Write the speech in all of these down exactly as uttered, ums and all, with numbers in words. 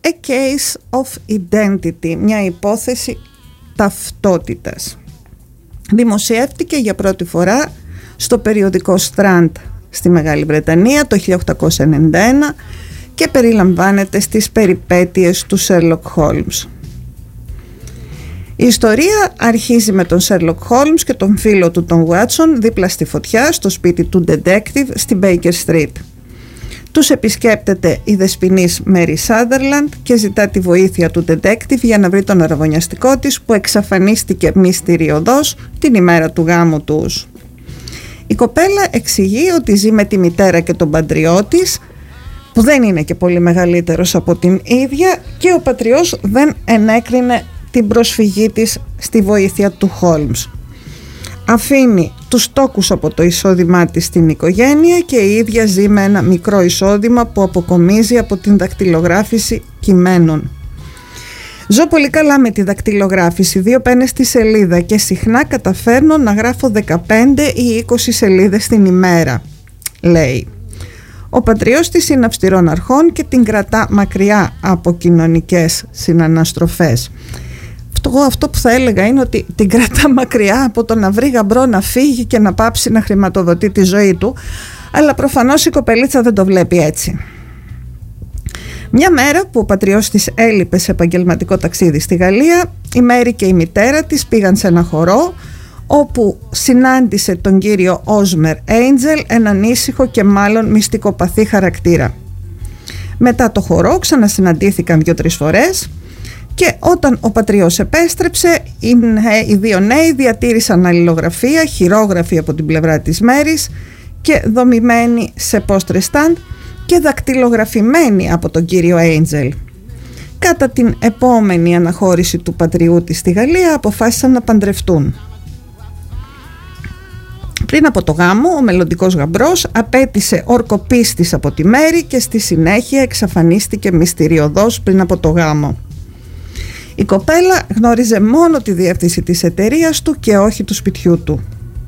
A Case of Identity, μια υπόθεση ταυτότητας. Δημοσιεύτηκε για πρώτη φορά στο περιοδικό Strand στη Μεγάλη Βρετανία το χίλια οκτακόσια ενενήντα ένα και περιλαμβάνεται στις περιπέτειες του Sherlock Holmes. Η ιστορία αρχίζει με τον Sherlock Holmes και τον φίλο του τον Watson δίπλα στη φωτιά στο σπίτι του detective στην Baker Street. Τους επισκέπτεται η δεσποινής Mary Sutherland και ζητά τη βοήθεια του detective για να βρει τον αραβωνιαστικό της που εξαφανίστηκε μυστηριωδώς την ημέρα του γάμου τους. Η κοπέλα εξηγεί ότι ζει με τη μητέρα και τον πατριό της, που δεν είναι και πολύ μεγαλύτερος από την ίδια, και ο πατριός δεν ενέκρινε την προσφυγή της στη βοήθεια του Holmes. Αφήνει τους τόκους από το εισόδημά της στην οικογένεια και η ίδια ζει με ένα μικρό εισόδημα που αποκομίζει από την δακτυλογράφηση κειμένων. Ζω πολύ καλά με τη δακτυλογράφηση, δύο πένες στη σελίδα και συχνά καταφέρνω να γράφω δεκαπέντε ή είκοσι σελίδες την ημέρα, λέει. Ο πατριός της είναι αυστηρών αρχών και την κρατά μακριά από κοινωνικές συναναστροφές. Αυτό, αυτό που θα έλεγα είναι ότι την κρατά μακριά από το να βρει γαμπρό να φύγει και να πάψει να χρηματοδοτεί τη ζωή του, αλλά προφανώς η κοπελίτσα δεν το βλέπει έτσι. Μια μέρα που ο πατριός της έλειπε σε επαγγελματικό ταξίδι στη Γαλλία, η Μέρη και η μητέρα της πήγαν σε ένα χορό όπου συνάντησε τον κύριο Osmer Angel, έναν ήσυχο και μάλλον μυστικοπαθή χαρακτήρα. Μετά το χορό ξανασυναντήθηκαν δύο-τρεις φορές και όταν ο πατριός επέστρεψε, οι δύο νέοι διατήρησαν αλληλογραφία, χειρόγραφη από την πλευρά της Μέρης και δομημένη σε πόστρε στάντ και δακτυλογραφημένη από τον κύριο Angel. Κατά την επόμενη αναχώρηση του πατριού της στη Γαλλία αποφάσισαν να παντρευτούν. Πριν από το γάμο, ο μελλοντικός γαμπρός απέτησε ορκοπίστης από τη Μέρη και στη συνέχεια εξαφανίστηκε μυστηριωδώς πριν από το γάμο. Η κοπέλα γνώριζε μόνο τη διεύθυνση της εταιρείας του και όχι του σπιτιού του.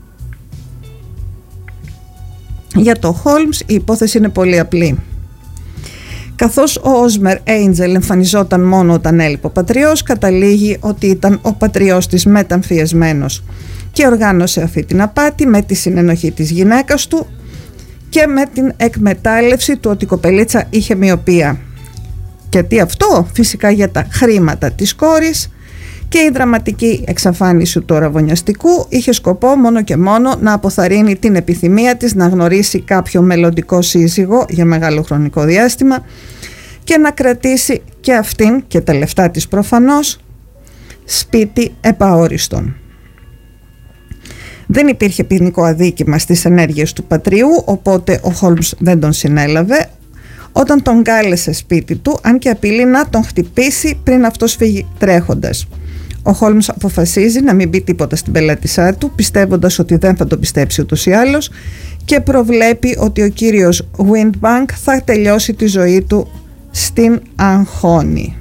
Για το Holmes η υπόθεση είναι πολύ απλή. Καθώς ο Osmer Angel εμφανιζόταν μόνο όταν έλειπε ο πατριός, καταλήγει ότι ήταν ο πατριός της μεταμφιεσμένος και οργάνωσε αυτή την απάτη με τη συνενοχή της γυναίκας του και με την εκμετάλλευση του ότι η κοπελίτσα είχε μοιοπία. Και τι αυτό? Φυσικά για τα χρήματα της κόρης, και η δραματική εξαφάνιση του αραβωνιαστικού είχε σκοπό μόνο και μόνο να αποθαρρύνει την επιθυμία της να γνωρίσει κάποιο μελλοντικό σύζυγο για μεγάλο χρονικό διάστημα και να κρατήσει και αυτήν και τα λεφτά της προφανώς σπίτι επαόριστον. Δεν υπήρχε ποινικό αδίκημα στις ενέργειες του πατριού, οπότε ο Holmes δεν τον συνέλαβε όταν τον κάλεσε σπίτι του, αν και απειλεί να τον χτυπήσει πριν αυτός φύγει τρέχοντας. Ο Holmes αποφασίζει να μην πει τίποτα στην πελάτησά του, πιστεύοντας ότι δεν θα τον πιστέψει ούτως ή άλλως, και προβλέπει ότι ο κύριος Windbank θα τελειώσει τη ζωή του στην αγχώνη.